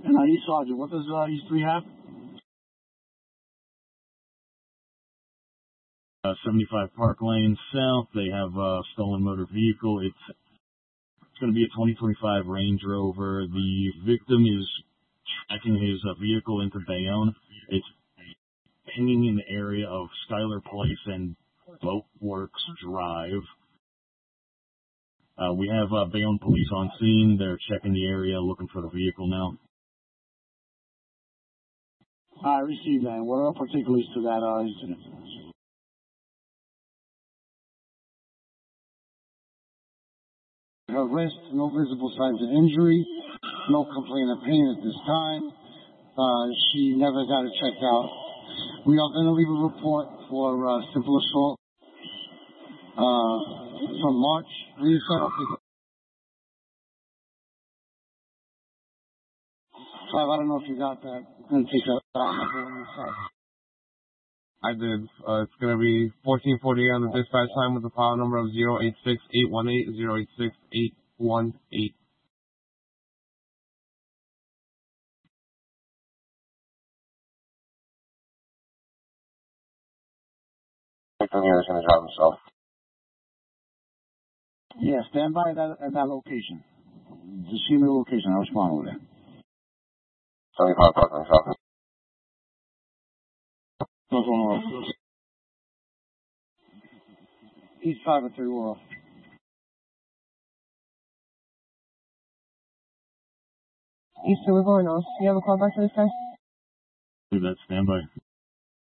And East Sergeant, what does East 3 have? 75 Park Lane South. They have a stolen motor vehicle. It's going to be a 2025 Range Rover. The victim is tracking his vehicle into Bayonne. It's hanging in the area of Schuyler Place and Boatworks Drive. We have Bayonne police on scene. They're checking the area, looking for the vehicle now. I received that. What are the particulars to that incident? Her wrist, no visible signs of injury, no complaint of pain at this time. She never got it checked out. We are going to leave a report for simple assault from March. Clive, I don't know if you got that. I'm going to take that out. I did. It's going to be 1448 on the dispatch line with the file number of 086818 086818. Victim here is going to drive himself. Yeah, stand by at that location. Just see me the location. I'll respond over there. 75 Park Lane South. What's going on? East 5 and 3 World. East 2 Livernois. Do you have a call back to this guy? Leave that standby.